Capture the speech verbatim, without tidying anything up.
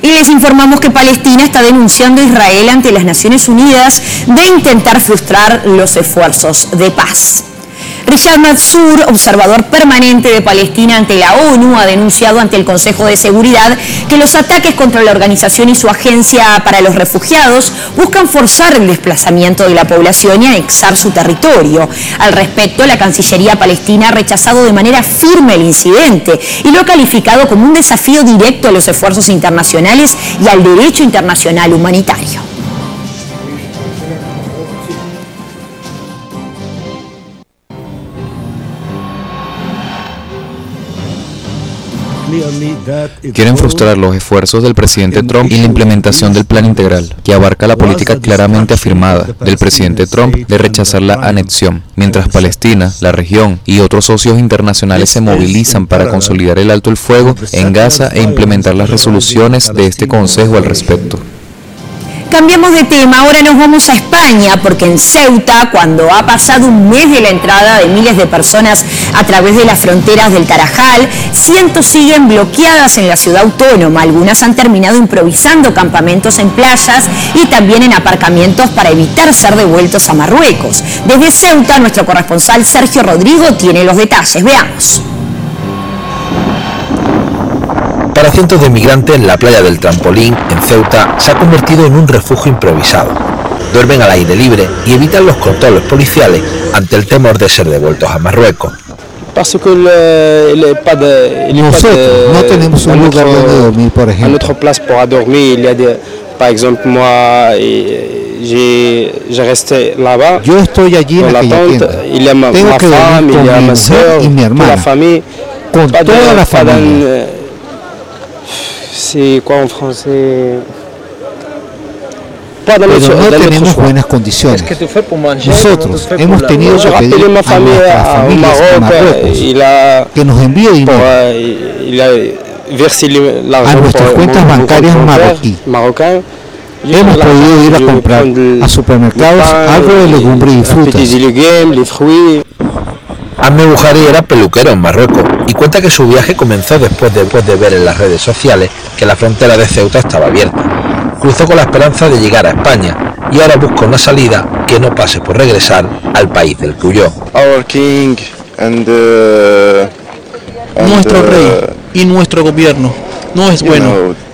Y les informamos que Palestina está denunciando a Israel ante las Naciones Unidas de intentar frustrar los esfuerzos de paz. Riyad Mansour, observador permanente de Palestina ante la ONU, ha denunciado ante el Consejo de Seguridad que los ataques contra la organización y su agencia para los refugiados buscan forzar el desplazamiento de la población y anexar su territorio. Al respecto, la Cancillería palestina ha rechazado de manera firme el incidente y lo ha calificado como un desafío directo a los esfuerzos internacionales y al derecho internacional humanitario. Quieren frustrar los esfuerzos del presidente Trump y la implementación del plan integral, que abarca la política claramente afirmada del presidente Trump de rechazar la anexión, mientras Palestina, la región y otros socios internacionales se movilizan para consolidar el alto el fuego en Gaza e implementar las resoluciones de este Consejo al respecto. Cambiamos de tema, ahora nos vamos a España, porque en Ceuta, cuando ha pasado un mes de la entrada de miles de personas a través de las fronteras del Tarajal, cientos siguen bloqueadas en la ciudad autónoma. Algunas han terminado improvisando campamentos en playas y también en aparcamientos para evitar ser devueltos a Marruecos. Desde Ceuta, nuestro corresponsal Sergio Rodrigo tiene los detalles. Veamos. Para cientos de migrantes, la playa del Trampolín, en Ceuta, se ha convertido en un refugio improvisado. Duermen al aire libre y evitan los controles policiales ante el temor de ser devueltos a Marruecos. Nosotros no tenemos un lugar donde dormir, por ejemplo. Yo estoy allí en aquella tienda. Tengo que dormir con mi mujer y mi hermana, con toda la familia. Sí, en francés. Pero no tenemos buenas condiciones. Nosotros hemos tenido que pedir a nuestras familias en Marruecos que nos envíe dinero a nuestras cuentas bancarias marroquíes. Hemos podido ir a comprar a supermercados algo de legumbres y frutas. Ahmed Buhari era peluquero en Marruecos y cuenta que su viaje comenzó después de, después de ver en las redes sociales que la frontera de Ceuta estaba abierta. Cruzó con la esperanza de llegar a España y ahora busca una salida que no pase por regresar al país del que huyó. Our king and, uh, and, nuestro rey y nuestro gobierno no es bueno. You know,